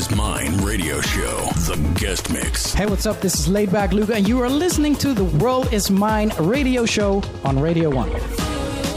Is Mine radio show, The Guest Mix. Hey, what's up? This is Laidback Luca, and you are listening to The World Is Mine radio show on Radio 1.